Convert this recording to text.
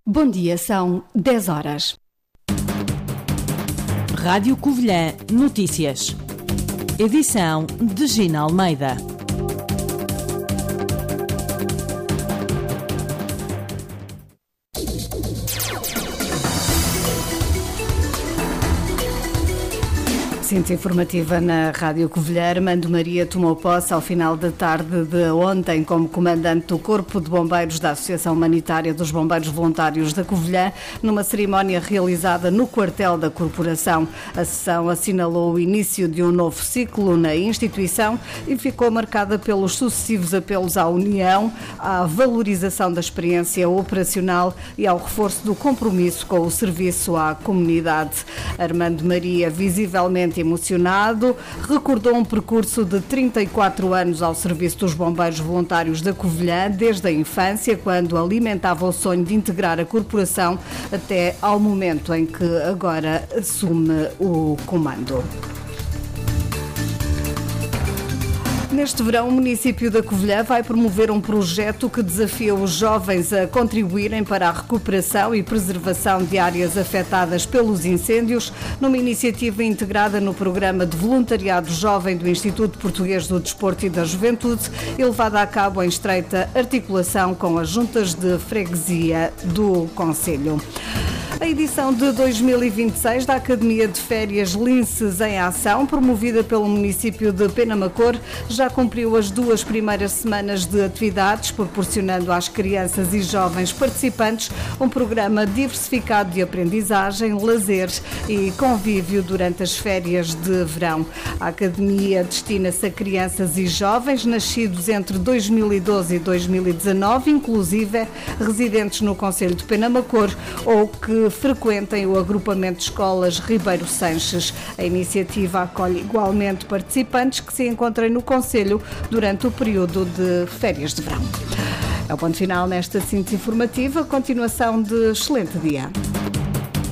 Bom dia, são 10 horas. Rádio Covilhã Notícias. Edição de Gina Almeida. Cinta informativa na Rádio Covilhã. Armando Maria tomou posse ao final da tarde de ontem como comandante do Corpo de Bombeiros da Associação Humanitária dos Bombeiros Voluntários da Covilhã, numa cerimónia realizada no quartel da corporação. A sessão assinalou o início de um novo ciclo na instituição e ficou marcada pelos sucessivos apelos à união, à valorização da experiência operacional e ao reforço do compromisso com o serviço à comunidade. Armando Maria, visivelmente emocionado, recordou um percurso de 34 anos ao serviço dos Bombeiros Voluntários da Covilhã, desde a infância, quando alimentava o sonho de integrar a corporação, até ao momento em que agora assume o comando. Neste verão, o município da Covilhã vai promover um projeto que desafia os jovens a contribuírem para a recuperação e preservação de áreas afetadas pelos incêndios, numa iniciativa integrada no programa de voluntariado jovem do Instituto Português do Desporto e da Juventude e levada a cabo em estreita articulação com as juntas de freguesia do concelho. A edição de 2026 da Academia de Férias Linces em Ação, promovida pelo município de Penamacor, já cumpriu as 2 primeiras semanas de atividades, proporcionando às crianças e jovens participantes um programa diversificado de aprendizagem, lazer e convívio durante as férias de verão. A Academia destina-se a crianças e jovens nascidos entre 2012 e 2019, inclusive residentes no concelho de Penamacor ou que frequentem o agrupamento de escolas Ribeiro Sanches. A iniciativa acolhe igualmente participantes que se encontrem no concelho durante o período de férias de verão. É o ponto final nesta síntese informativa. Continuação de excelente dia.